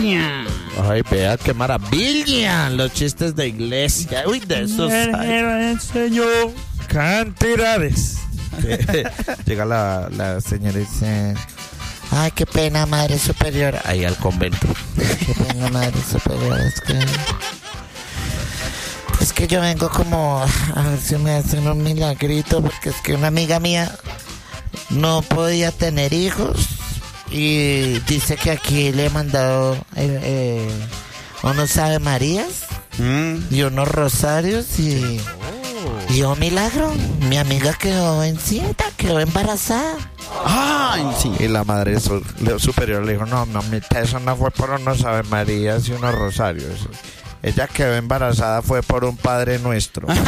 iglesia. Ay, vea qué maravilla. Los chistes de iglesia. Uy, de esos. Enseñó cantidades. Llega la señora y dice: ay, qué pena, madre superior. Ahí al convento. Qué pena, madre superior. Es que yo vengo como a ver si me hacen un milagrito, porque es que una amiga mía no podía tener hijos y dice que aquí le he mandado unos Ave Marías y unos rosarios y un milagro. Mi amiga quedó encinta, quedó embarazada. Ay, sí. Y la madre superior le dijo: no, mamita, eso no fue por unos Ave Marías y unos rosarios. Ella quedó embarazada fue por un Padre Nuestro. Hola,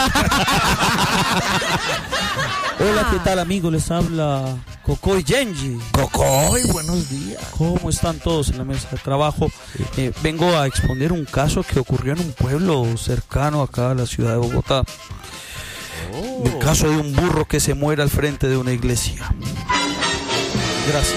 ¿qué tal, amigos? Les habla Cocoy Genji. Cocoy, buenos días. ¿Cómo están todos en la mesa de trabajo? Vengo a exponer un caso que ocurrió en un pueblo cercano acá a la ciudad de Bogotá. El caso de un burro que se muere al frente de una iglesia. Gracias.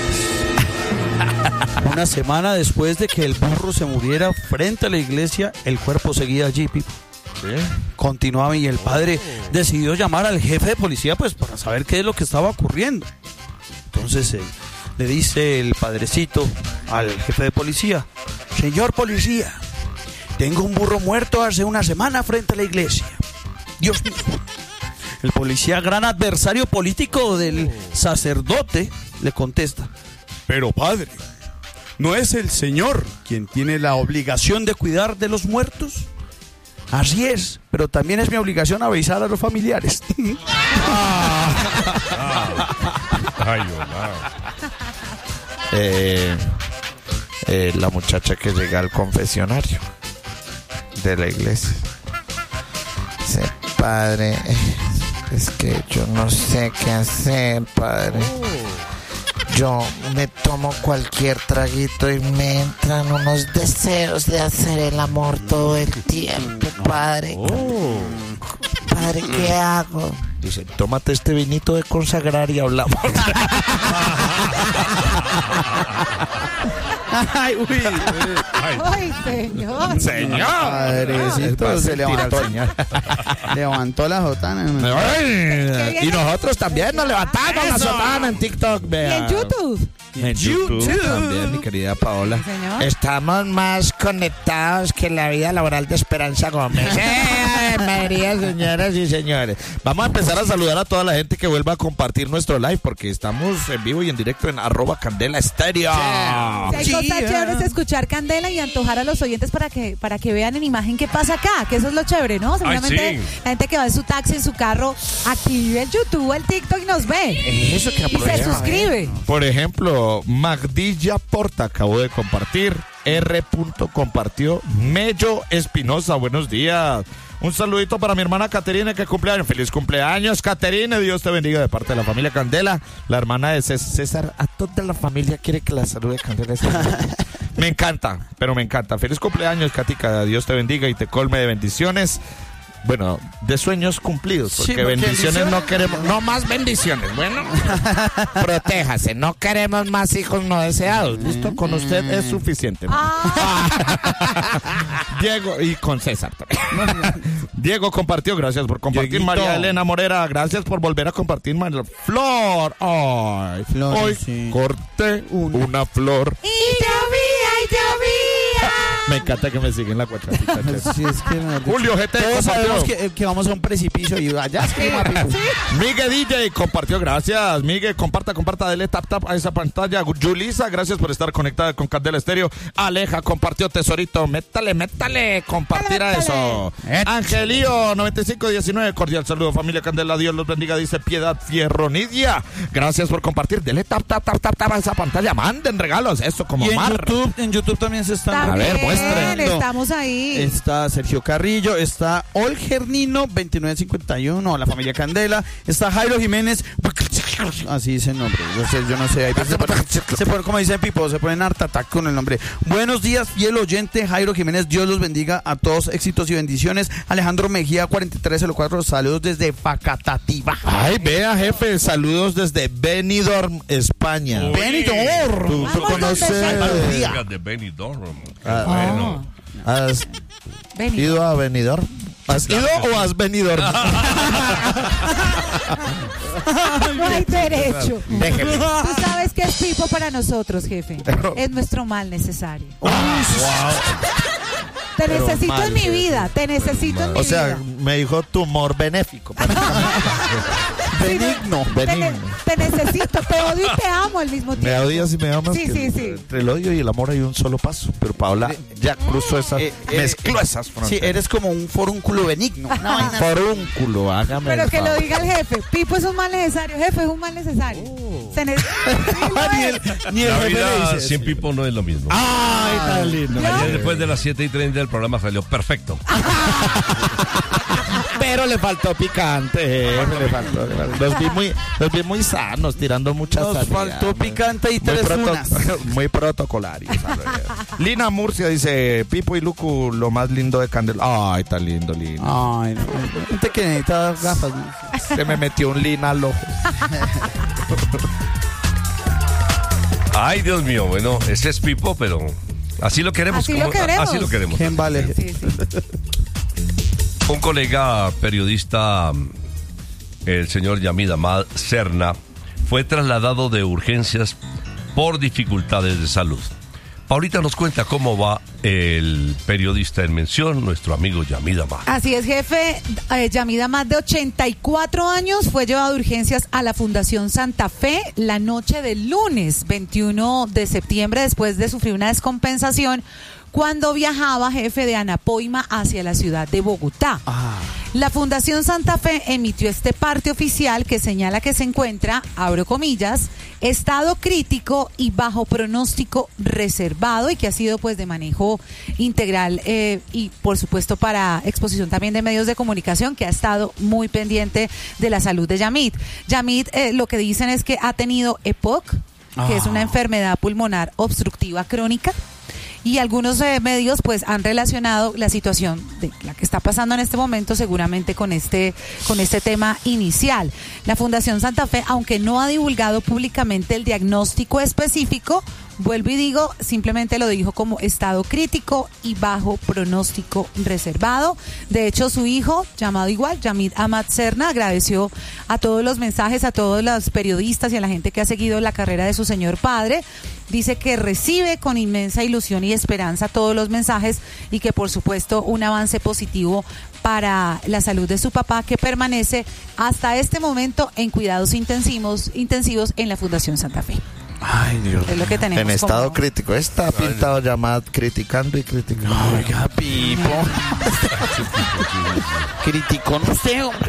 Una semana después de que el burro se muriera frente a la iglesia, el cuerpo seguía allí, Pipo. ¿Sí? Continuaba y el padre decidió llamar al jefe de policía pues para saber qué es lo que estaba ocurriendo. Entonces le dice el padrecito al jefe de policía: señor policía, tengo un burro muerto hace una semana frente a la iglesia. Dios mío. El policía, gran adversario político del sacerdote, le contesta: pero padre, ¿no es el señor quien tiene la obligación de cuidar de los muertos? Así es, pero también es mi obligación avisar a los familiares. Ay, hola. La muchacha que llega al confesionario de la iglesia dice: padre, es que yo no sé qué hacer, padre. Yo me tomo cualquier traguito y me entran unos deseos de hacer el amor todo el tiempo, padre. Padre, ¿qué hago? Dice: tómate este vinito de consagrar y hablamos. Ay, uy. Ay, señor. Señor. Padrecito, se levantó la jotana. Y nosotros también nos levantamos la sotana en TikTok. Y Vea. en YouTube. En YouTube también, mi querida Paola. Señor. Estamos más conectados que la vida laboral de Esperanza Gómez. María, señoras y señores. Vamos a empezar a saludar a toda la gente que vuelva a compartir nuestro live, porque estamos en vivo y en directo en @CandelaStereo. Si hay cosas chéveres de escuchar Candela y antojar a los oyentes para que vean en imagen qué pasa acá, que eso es lo chévere, ¿no? Seguramente sí. la gente que va en su taxi, en su carro, active el YouTube, el TikTok y nos ve. Eso que Y se aprovecha, suscribe. Por ejemplo, Magdilla Porta acabó de compartir. R. compartió. Mello Espinosa, buenos días. Un saludito para mi hermana Caterina, que cumpleaños. Feliz cumpleaños, Caterina. Dios te bendiga de parte de la familia Candela. La hermana de César, a toda la familia quiere que la salude Candela. Me encanta, pero me encanta. Feliz cumpleaños, Catica. Dios te bendiga y te colme de bendiciones. Bueno, de sueños cumplidos, porque, Sí, porque bendiciones no queremos, no más bendiciones, bueno, protéjase, no queremos más hijos no deseados, listo, con usted es suficiente. Diego, y con César también. Diego compartió, gracias por compartir. Dieguito. María Elena Morera, gracias por volver a compartir. Flor, ay, Flores, hoy sí. corté una flor. Y llovía. Me encanta que me siguen la cuatracita. Sí, es que Julio GT todos sabemos compartió. que vamos a un precipicio y allá es que Miguel DJ compartió, gracias. Miguel, comparta, dele tap a esa pantalla. Julisa, gracias por estar conectada con Candela Estéreo. Aleja compartió, tesorito, métale, compartir a eso. Angelío 9519, cordial saludo familia Candela, Dios los bendiga, dice Piedad Fierronidia. Gracias por compartir, dele tap a esa pantalla, manden regalos, eso como y mar. en YouTube también se están. A ver, muestre. estreno. estamos ahí. Está Sergio Carrillo, está Olger Nino, 2951, la familia Candela, está Jairo Jiménez, así dice el nombre, yo no sé, ahí se pone, como dice Pipo, se ponen hartatac con el nombre. Buenos días, fiel oyente, Jairo Jiménez, Dios los bendiga a todos, éxitos y bendiciones. Alejandro Mejía, 4304, saludos desde Facatativá. Ay, vea, jefe, saludos desde Benidorm, España. Uy. Benidorm. ¿Tú Vamos, conoces? Cerca de Benidorm. Bueno. ¿Has Vení. ido a Benidorm? ¿Has ido o has venido? No hay derecho. Déjeme. Tú sabes que es Pipo para nosotros, jefe. Es nuestro mal necesario. Te Pero necesito mal, en mi jefe. vida, te necesito en mi O sea, vida. me dijo tumor benéfico. Benigno. Benigno. Te necesito, te odio y te amo al mismo Me tiempo. odias y me amas. Sí, sí, sí. Entre el odio y el amor hay un solo paso. Pero Paola ya cruzó esas, mezcló esas Sí, fronteras. eres como un forúnculo benigno. Forúnculo, hágame Pero el que lo favor. diga el jefe. Pipo es un mal necesario, jefe es un mal necesario. Sí, lo ni es. ni el La jefe le vida dice sin eso. Pipo no es lo mismo. Ay, tan lindo. Ayer después de las 7:30 del programa salió perfecto. Pero le faltó picante, jefe, le faltó. Los vi muy sanos, tirando muchas Nos salidas. faltó picante y tres unas. Muy protocolarios. Lina Murcia dice, Pipo y Lucu, lo más lindo de Candela. Ay, tan lindo, Lina. Ay, no. Gente que necesita gafas. Se me metió un Lina al ojo. Ay, Dios mío, bueno, ese es Pipo, pero así lo queremos. Así lo queremos. Así lo queremos. ¿Quién vale? Sí, sí. Un colega periodista, el señor Yamid Ahmad Serna, fue trasladado de urgencias por dificultades de salud. Paulita nos cuenta cómo va el periodista en mención, nuestro amigo Yamid Ahmad. Así es, jefe. Yamid Ahmad, de 84 años, fue llevado de urgencias a la Fundación Santa Fe la noche del lunes 21 de septiembre después de sufrir una descompensación cuando viajaba, jefe, de Anapoima hacia la ciudad de Bogotá. La Fundación Santa Fe emitió este parte oficial que señala que se encuentra, abro comillas, estado crítico y bajo pronóstico reservado, y que ha sido pues de manejo integral y por supuesto para exposición también de medios de comunicación, que ha estado muy pendiente de la salud de Yamid. Yamid, lo que dicen es que ha tenido EPOC, que es una enfermedad pulmonar obstructiva crónica. Y algunos medios pues han relacionado la situación de la que está pasando en este momento seguramente con este tema inicial. La Fundación Santa Fe, aunque no ha divulgado públicamente el diagnóstico específico, vuelvo y digo, simplemente lo dijo como estado crítico y bajo pronóstico reservado. De hecho, su hijo, llamado igual, Yamid Ahmad Serna, agradeció a todos los mensajes, a todos los periodistas y a la gente que ha seguido la carrera de su señor padre. Dice que recibe con inmensa ilusión y esperanza todos los mensajes y que por supuesto un avance positivo para la salud de su papá, que permanece hasta este momento en cuidados intensivos en la Fundación Santa Fe. Ay, Dios. Es lo que tenemos. En estado como- crítico. Está pintado llamado criticando y criticando. Oiga, Pipo. Criticó usted, hombre.